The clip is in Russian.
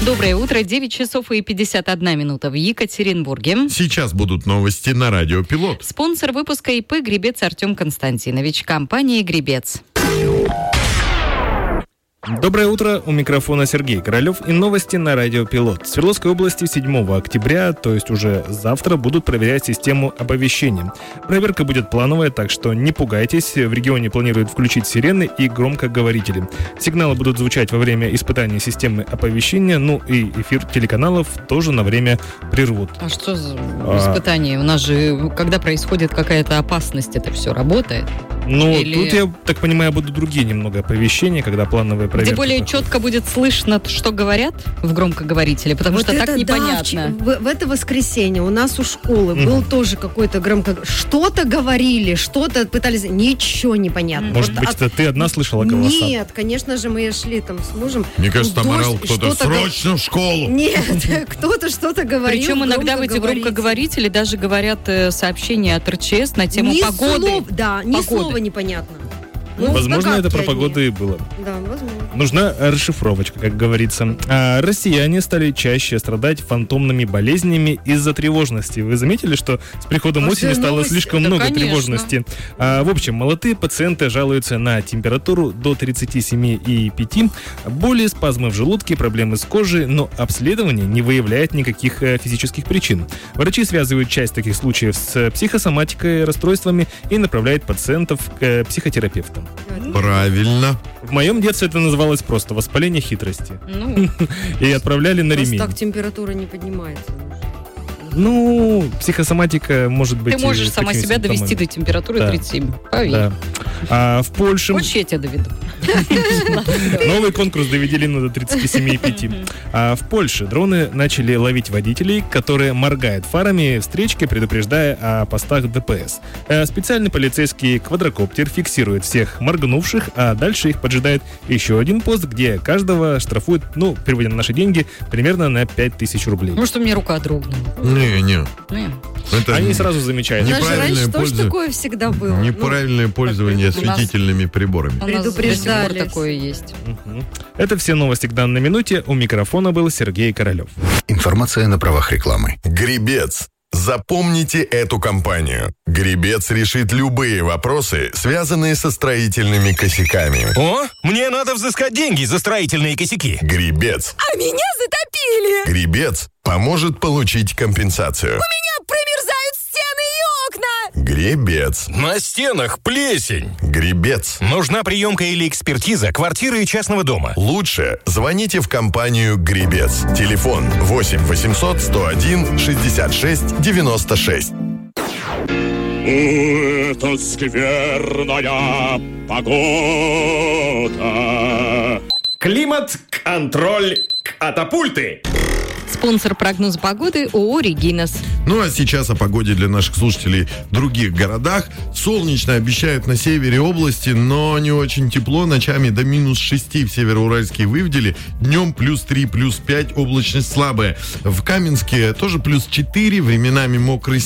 Доброе утро, 9 часов и 51 минута в Екатеринбурге. Сейчас будут новости на Радио Пилот. Спонсор выпуска ИП «Гребец» Артем Константинович, компания «Гребец». Доброе утро, у микрофона Сергей Королев и новости на Радио Пилот. В Свердловской области 7 октября, то есть уже завтра, будут проверять систему оповещения. Проверка будет плановая, так что не пугайтесь. В регионе планируют включить сирены и громкоговорители. Сигналы будут звучать во время испытания системы оповещения, ну и эфир телеканалов тоже на время прервут. А что за испытание? У нас же, когда происходит какая-то опасность, это все работает? Ну, тут, я так понимаю, будут другие немного оповещения, когда плановые проверки. Где более четко будет слышно, что говорят в громкоговорителе, потому вот что так непонятно. Да, в это воскресенье у нас у школы был тоже какой-то что-то говорили, что-то пытались... Ничего не понятно. Может быть, это ты одна слышала голоса? Нет, конечно же, мы шли там с мужем. Мне кажется, там орал кто-то «Срочно в школу!» Нет, кто-то что-то говорил. Причем иногда в эти громкоговорители даже говорят сообщения от РЧС на тему погоды. Ни слова непонятно. Возможно, это про погоду и было. Да, возможно. Нужна расшифровочка, как говорится. А россияне стали чаще страдать фантомными болезнями из-за тревожности. Вы заметили, что с приходом осени стало слишком много тревожности? В общем, молодые пациенты жалуются на температуру до 37,5, боли, спазмы в желудке, проблемы с кожей, но обследование не выявляет никаких физических причин. Врачи связывают часть таких случаев с психосоматикой, расстройствами и направляют пациентов к психотерапевтам. Правильно. В моем детстве это называлось просто воспаление хитрости. И отправляли на ремень. Так температура не поднимается. Ну, психосоматика может быть... Ты можешь сама себя довести до температуры 37. Поверь. Да. А в Польше... Хочешь, я тебя доведу? Новый конкурс довели до 37,5. А в Польше дроны начали ловить водителей, которые моргают фарами встречкой, предупреждая о постах ДПС. Специальный полицейский квадрокоптер фиксирует всех моргнувших, а дальше их поджидает еще один пост, где каждого штрафуют, переводя на наши деньги, примерно на 5000 рублей. Может, у меня рука дрогнула. Не. Они сразу замечают. Раньше тоже такое всегда было. Неправильное пользование осветительными приборами. Предупреждали. Такое есть. Это все новости к данной минуте. У микрофона был Сергей Королев. Информация на правах рекламы. Гребец. Запомните эту компанию. Гребец решит любые вопросы, связанные со строительными косяками. О, мне надо взыскать деньги за строительные косяки. Гребец. А меня затопили. Гребец поможет получить компенсацию. У меня промерзают стены и окна. Гребец. На стенах плесень. Гребец. Нужна приемка или экспертиза квартиры и частного дома. Лучше звоните в компанию «Гребец». Телефон 8 800 101 66 96. Это скверная погода. Климат-контроль катапульты. Спонсор прогноза погоды ООО «Регинас». Ну а сейчас о погоде для наших слушателей в других городах. Солнечно обещают на севере области, но не очень тепло. Ночами до -6 в Североуральске выведели. Днем +3, +5, облачность слабая. В Каменске тоже +4, временами мокрый